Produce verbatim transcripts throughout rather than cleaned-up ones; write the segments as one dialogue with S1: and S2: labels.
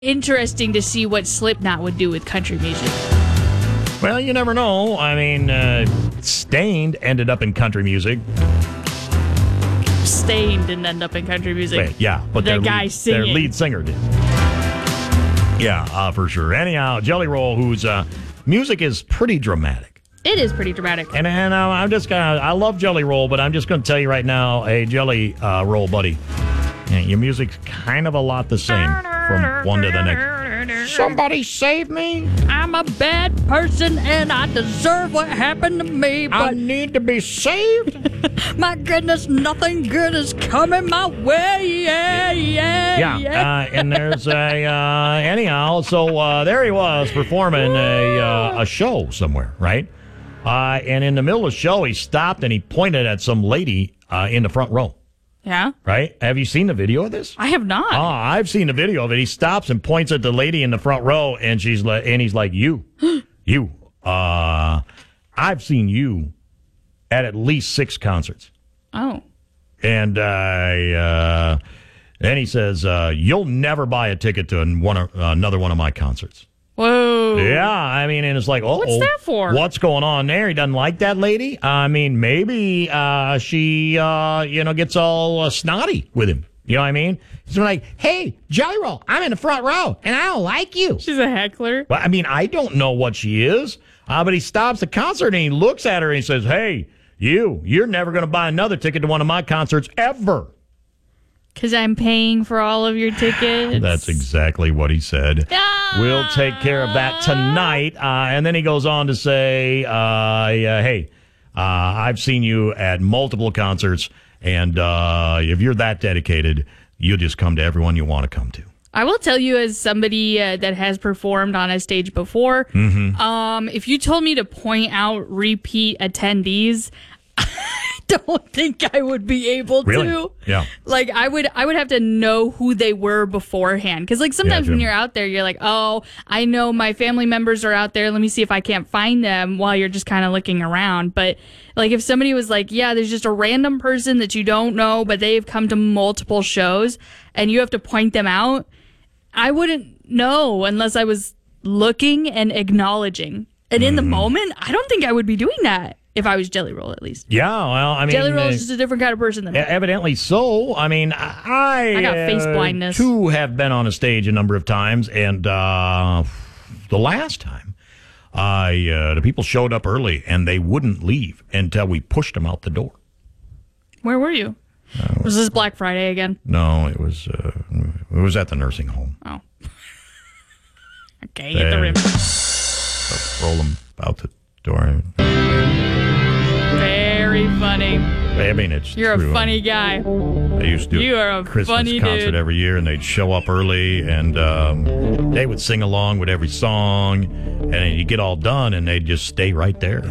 S1: interesting to see what Slipknot would do with country music.
S2: Well, you never know. I mean, uh, Stained ended up in country music.
S1: Stained didn't end up in country music.
S2: Wait, yeah, but
S1: the
S2: their
S1: guy
S2: lead,
S1: singing.
S2: their lead singer did. Yeah, uh, for sure. Anyhow, Jelly Roll, whose uh, music is pretty dramatic.
S1: It is pretty dramatic.
S2: And, and uh, I'm just gonna, I love Jelly Roll, but I'm just going to tell you right now, hey, Jelly uh, Roll, buddy, yeah, your music's kind of a lot the same from one to the next. Somebody save me.
S1: I'm a bad person and I deserve what happened to me, but
S2: I need to be saved.
S1: my goodness, nothing good is coming my way. Yeah, yeah,
S2: Yeah,
S1: yeah.
S2: uh, and there's a, uh, anyhow, so uh, there he was performing a, uh, a show somewhere, right? Uh, and in the middle of the show, he stopped and he pointed at some lady uh, in the front row.
S1: Yeah?
S2: Right? Have you seen the video of this?
S1: I have not.
S2: Oh, I've seen the video of it. He stops and points at the lady in the front row, and she's like, and he's like, "You, you, uh, I've seen you at at least six concerts."
S1: Oh.
S2: And I, uh, then he says, uh, "You'll never buy a ticket to one of, uh, another one of my concerts."
S1: Whoa.
S2: Yeah, I mean, and it's like, oh,
S1: what's that for?
S2: What's going on there? He doesn't like that lady. I mean, maybe uh, she, uh, you know, gets all uh, snotty with him. You know what I mean? He's like, "Hey, Jelly Roll, I'm in the front row, and I don't like you."
S1: She's a heckler.
S2: Well, I mean, I don't know what she is, uh, but he stops the concert and he looks at her and he says, "Hey, you, you're never going to buy another ticket to one of my concerts ever."
S1: Because I'm paying for all of your tickets.
S2: That's exactly what he said.
S1: Ah!
S2: We'll take care of that tonight. Uh, and then he goes on to say, uh, yeah, hey, uh, I've seen you at multiple concerts, and uh, if you're that dedicated, you'll just come to everyone you want to come to.
S1: I will tell you, as somebody uh, that has performed on a stage before,
S2: Mm-hmm.
S1: um, if you told me to point out repeat attendees, I don't think I would be able
S2: Really?
S1: to.
S2: Yeah.
S1: Like, I would I would have to know who they were beforehand. Because, like, sometimes
S2: Yeah,
S1: when
S2: Jim.
S1: you're out there, you're like, oh, I know my family members are out there. Let me see if I can't find them while you're just kind of looking around. But, like, if somebody was like, yeah, there's just a random person that you don't know, but they've come to multiple shows, and you have to point them out, I wouldn't know unless I was looking and acknowledging. And in the moment, I don't think I would be doing that. If I was Jelly Roll, at least.
S2: Yeah, well, I mean...
S1: Jelly Roll
S2: uh,
S1: is just a different kind of person than me.
S2: Evidently so. I mean, I...
S1: I got face
S2: uh,
S1: blindness.
S2: too, have been on a stage a number of times, and uh, the last time, I uh, the people showed up early, and they wouldn't leave until we pushed them out the door.
S1: Where were you?
S2: Uh,
S1: Was this Black Friday again?
S2: No, it was uh, it was at the nursing home.
S1: Oh. Okay, hit the
S2: Uh,
S1: rim.
S2: so roll them out the door.
S1: Very funny.
S2: I mean, it's
S1: You're
S2: true.
S1: a funny guy.
S2: They used to do
S1: You are a
S2: Christmas
S1: funny
S2: concert
S1: dude.
S2: every year, and they'd show up early, and um, they would sing along with every song, and then you get all done, and they'd just stay right there.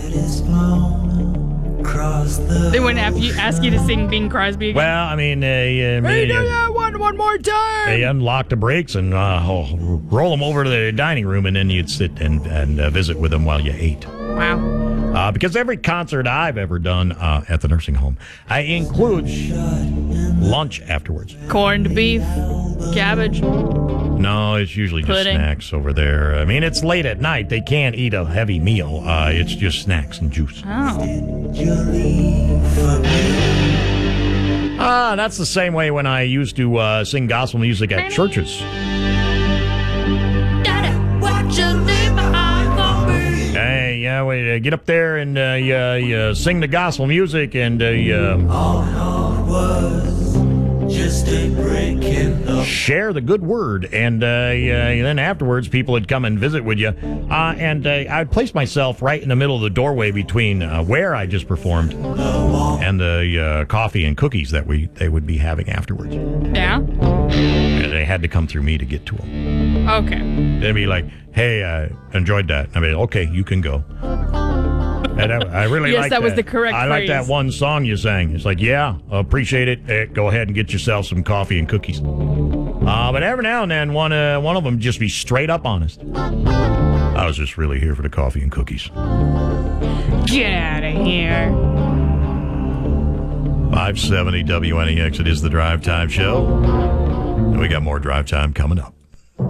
S1: They wouldn't have you ask you to sing Bing Crosby again.
S2: Well, I mean, they, uh,
S1: Hey,
S2: they,
S1: do that one, one more time.
S2: they unlocked the brakes and uh, oh, roll them over to the dining room, and then you'd sit and, and uh, visit with them while you ate.
S1: Wow.
S2: Uh, because every concert I've ever done uh, at the nursing home, I include lunch afterwards.
S1: Corned beef, cabbage.
S2: No, it's usually just
S1: Pudding.
S2: snacks over there. I mean, it's late at night. They can't eat a heavy meal. Uh, it's just snacks and juice.
S1: Oh.
S2: Ah, that's the same way when I used to uh, sing gospel music at churches.
S1: Daddy, what's your name behind for me?
S2: Hey, yeah, we uh, get up there and uh, you, uh, you sing the gospel music, and uh, you,
S3: Just a break in the
S2: share the good word, and uh, uh, then afterwards people would come and visit with you, uh, and uh, I'd place myself right in the middle of the doorway between uh, where I just performed and the uh, coffee and cookies that we they would be having afterwards.
S1: Yeah?
S2: And they had to come through me to get to them.
S1: Okay.
S2: They'd be like, "Hey, I enjoyed that." I mean, "Okay, you can go." And I, I really
S1: Yes,
S2: like
S1: that was the correct
S2: I like that
S1: phrase.
S2: one song you sang. It's like, yeah, appreciate it. Eh, go ahead and get yourself some coffee and cookies. Uh, but every now and then, one uh, one of them just be straight up honest. I was just really here for the coffee and cookies.
S1: Get out of here.
S2: five seventy W N E X, it is the Drive Time Show. And we got more Drive Time coming up.